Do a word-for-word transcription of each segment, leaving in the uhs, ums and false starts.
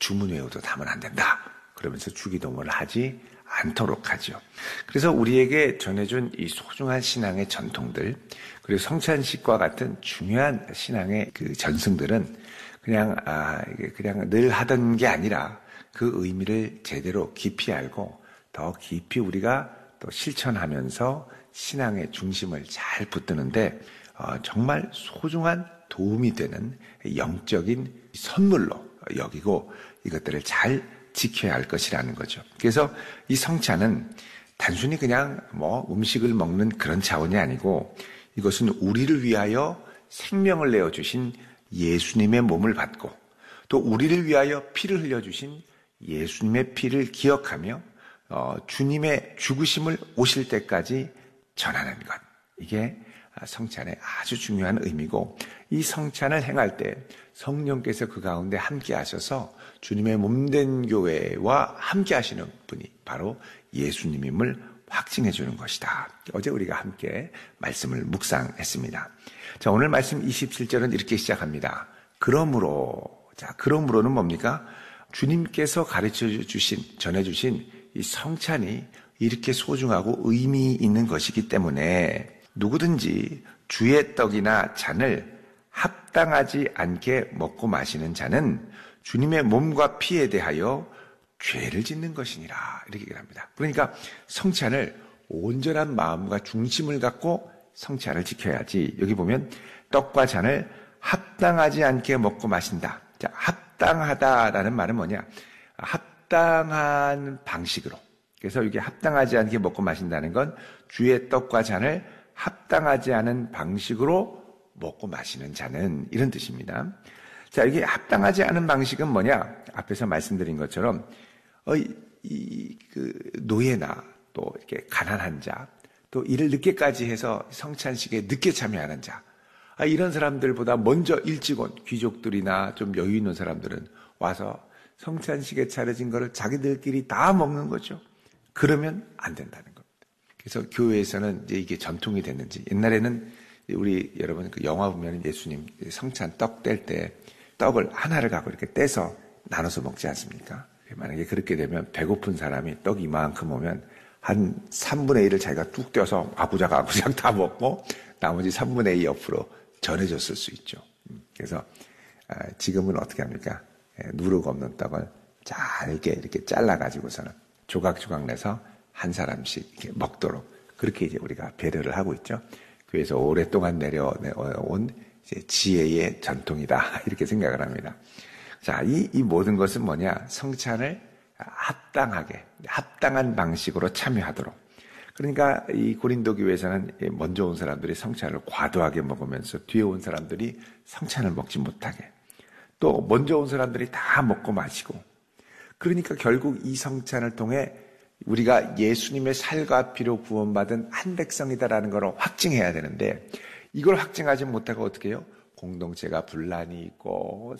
주문 외에도 담으면 안 된다. 그러면서 주기도문을 하지 않도록 하죠. 그래서 우리에게 전해준 이 소중한 신앙의 전통들, 그리고 성찬식과 같은 중요한 신앙의 그 전승들은 그냥 아 그냥 늘 하던 게 아니라 그 의미를 제대로 깊이 알고 더 깊이 우리가 또 실천하면서 신앙의 중심을 잘 붙드는데 어, 정말 소중한 도움이 되는 영적인 선물로 여기고 이것들을 잘 지켜야 할 것이라는 거죠. 그래서 이 성찬은 단순히 그냥 뭐 음식을 먹는 그런 차원이 아니고 이것은 우리를 위하여 생명을 내어주신 예수님의 몸을 받고 또 우리를 위하여 피를 흘려주신 예수님의 피를 기억하며 어, 주님의 죽으심을 오실 때까지 전하는 것. 이게 성찬의 아주 중요한 의미고 이 성찬을 행할 때 성령께서 그 가운데 함께 하셔서 주님의 몸된 교회와 함께 하시는 분이 바로 예수님임을 확증해 주는 것이다. 어제 우리가 함께 말씀을 묵상했습니다. 자, 오늘 말씀 이십칠 절은 이렇게 시작합니다. 그러므로, 자, 그러므로는 뭡니까? 주님께서 가르쳐 주신, 전해 주신 이 성찬이 이렇게 소중하고 의미 있는 것이기 때문에 누구든지 주의 떡이나 잔을 합당하지 않게 먹고 마시는 자는 주님의 몸과 피에 대하여 죄를 짓는 것이니라. 이렇게 얘기합니다. 그러니까 성찬을 온전한 마음과 중심을 갖고 성찬을 지켜야지. 여기 보면 떡과 잔을 합당하지 않게 먹고 마신다. 자, 합당하다라는 말은 뭐냐? 합당한 방식으로. 그래서 이게 합당하지 않게 먹고 마신다는 건 주의 떡과 잔을 합당하지 않은 방식으로 먹고 마시는 자는 이런 뜻입니다. 자, 이게 합당하지 않은 방식은 뭐냐? 앞에서 말씀드린 것처럼 어, 이, 그 노예나 또 이렇게 가난한 자, 또 일을 늦게까지 해서 성찬식에 늦게 참여하는 자, 아, 이런 사람들보다 먼저 일찍 온 귀족들이나 좀 여유 있는 사람들은 와서 성찬식에 차려진 거를 자기들끼리 다 먹는 거죠. 그러면 안 된다는 겁니다. 그래서 교회에서는 이제 이게 전통이 됐는지, 옛날에는 우리 여러분 그 영화 보면 예수님 성찬 떡 뗄 때 떡을 하나를 갖고 이렇게 떼서 나눠서 먹지 않습니까? 만약에 그렇게 되면 배고픈 사람이 떡 이만큼 오면 한 삼분의 일을 자기가 뚝 떼어서 아부작 아부작 다 먹고 나머지 삼분의 이 옆으로 전해줬을 수 있죠. 그래서 지금은 어떻게 합니까? 누룩 없는 떡을 잘게 이렇게 잘라가지고서는 조각조각 내서 한 사람씩 이렇게 먹도록 그렇게 이제 우리가 배려를 하고 있죠. 그래서 오랫동안 내려온 이제 지혜의 전통이다 이렇게 생각을 합니다. 자, 이, 이 모든 것은 뭐냐? 성찬을 합당하게, 합당한 방식으로 참여하도록. 그러니까 이 고린도 교회에서는 먼저 온 사람들이 성찬을 과도하게 먹으면서 뒤에 온 사람들이 성찬을 먹지 못하게. 또 먼저 온 사람들이 다 먹고 마시고. 그러니까 결국 이 성찬을 통해 우리가 예수님의 살과 피로 구원받은 한 백성이다라는 걸 확증해야 되는데 이걸 확증하지 못하고 어떻게 해요? 공동체가 분란이 있고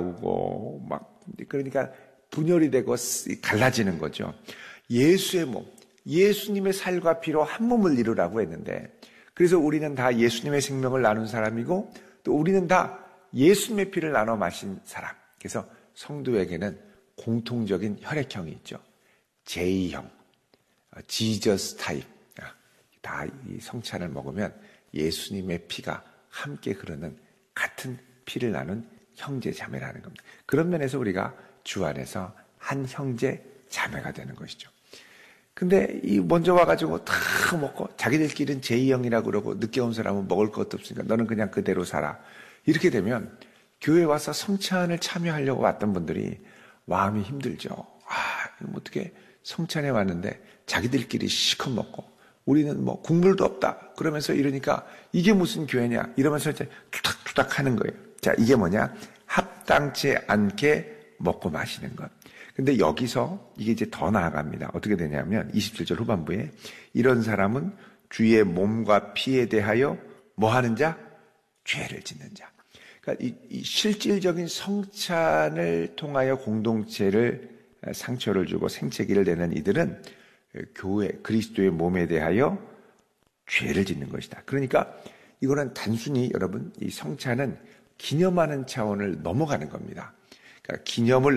싸우고 막 그러니까 분열이 되고 갈라지는 거죠. 예수의 몸, 예수님의 살과 피로 한 몸을 이루라고 했는데 그래서 우리는 다 예수님의 생명을 나눈 사람이고 또 우리는 다 예수님의 피를 나눠 마신 사람. 그래서 성도에게는 공통적인 혈액형이 있죠. 제이형, 지저스 타입. 다 이 성찬을 먹으면 예수님의 피가 함께 흐르는 같은 피를 나눈 형제 자매라는 겁니다. 그런 면에서 우리가 주 안에서 한 형제 자매가 되는 것이죠. 근데 이 먼저 와가지고 다 먹고 자기들끼리는 제이형이라고 그러고 늦게 온 사람은 먹을 것도 없으니까 너는 그냥 그대로 살아. 이렇게 되면 교회 와서 성찬을 참여하려고 왔던 분들이 마음이 힘들죠. 아, 어떻게 성찬에 왔는데 자기들끼리 시컷 먹고 우리는 뭐 국물도 없다. 그러면서 이러니까 이게 무슨 교회냐. 이러면서 이제 투닥투닥 하는 거예요. 자, 이게 뭐냐. 합당치 않게 먹고 마시는 것. 근데 여기서 이게 이제 더 나아갑니다. 어떻게 되냐면 이십칠 절 후반부에 이런 사람은 주의 몸과 피에 대하여 뭐 하는 자? 죄를 짓는 자. 그러니까 이, 이 실질적인 성찬을 통하여 공동체를 상처를 주고 생채기를 내는 이들은 교회, 그리스도의 몸에 대하여 죄를 짓는 것이다. 그러니까 이거는 단순히 여러분 이 성찬은 기념하는 차원을 넘어가는 겁니다. 그러니까 기념을